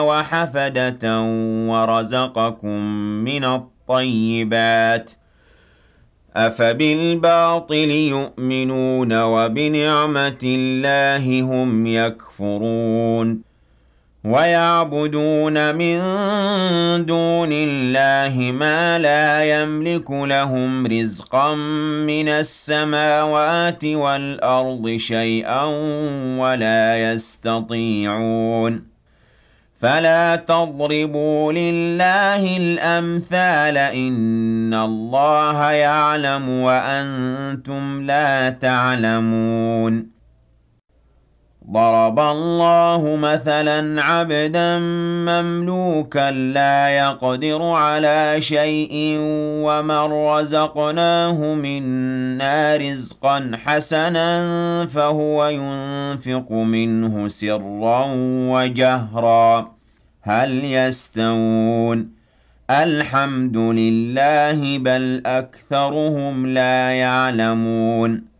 وحفدة ورزقكم من الطيبات أفبالباطل يؤمنون وبنعمة الله هم يكفرون ويعبدون من دون الله ما لا يملك لهم رزقا من السماوات والأرض شيئا ولا يستطيعون فلا تضربوا لله الأمثال إن الله يعلم وأنتم لا تعلمون ضرب الله مثلا عبدا مملوكا لا يقدر على شيء ومن رزقناه منا رزقا حسنا فهو ينفق منه سرا وجهرا هل يستوون الحمد لله بل أكثرهم لا يعلمون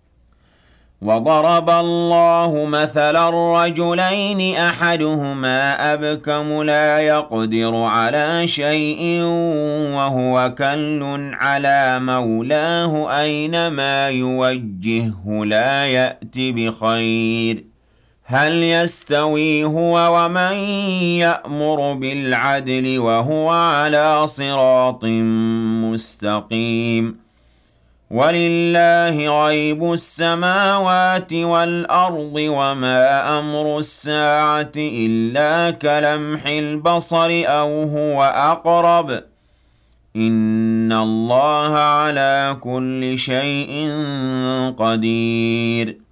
وضرب الله مثلا رجلين أحدهما أبكم لا يقدر على شيء وهو كل على مولاه أينما يوجهه لا يأت بخير هل يستوي هو ومن يأمر بالعدل وهو على صراط مستقيم ولله غيب السماوات والأرض وما أمر الساعة إلا كلمح البصر أو هو أقرب إن الله على كل شيء قدير